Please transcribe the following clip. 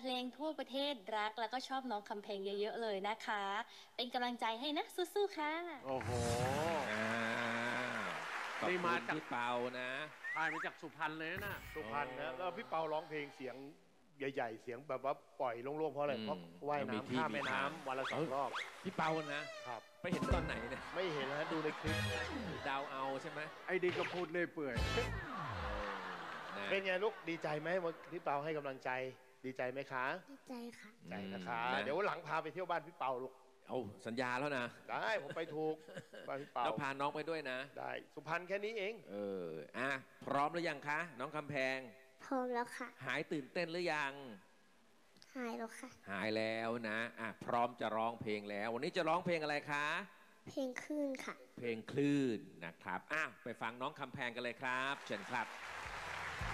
เพลงทั่วประเทศรักแล้วก็ชอบน้องคำเพลงเยอะๆเลยนะคะเป็นกำลังใจให้นะสู้ๆค่ะโอ้โหอ่าขอบนี่คุณมาจากพี่เปานะถ่ายมาจากสุพรรณเลยนะสุพรรณนะแล้วพี่เปาร้องเพลงเสียงใหญ่ๆเสียงแบบว่าปล่อยโล่งๆเพราะอะไรเพราะว่ายน้ำข้ามแม่น้ำวันละ2 รอบพี่เปานะครับไปเห็นตอนไหนเนี่ยไม่เห็นนะดูในคลิปดาวเอาใช่ไหมไอ้ดีก็พูดเลื่อยเปื่อยนะเป็นไงลูกดีใจไหมว่าพี่เปาให้กำลังใจดีใจไหมคะดีใจค่ะใจนะคะเดี๋ยววันหลังพาไปเที่ยวบ้านพี่เปาลูกเอาสัญญาแล้วนะได้ผมไปถูกบ้านพี่เปาแล้วพาน้องไปด้วยนะได้สุพรรณแค่นี้เองพร้อมหรือยังคะน้องคำแพงพร้อมแล้วค่ะหายตื่นเต้นหรือยังหายแล้วค่ะหายแล้วนะพร้อมจะร้องเพลงแล้ววันนี้จะร้องเพลงอะไรคะเพลงคลื่นค่ะเพลงคลื่นนะครับไปฟังน้องคำแพงกันเลยครับเชิญครับ